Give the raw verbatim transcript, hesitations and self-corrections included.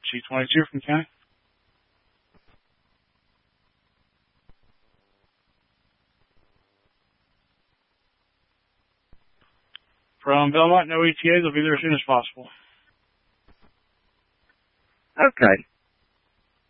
G twenty-two from County. From Belmont, no E T A. They'll be there as soon as possible. Okay.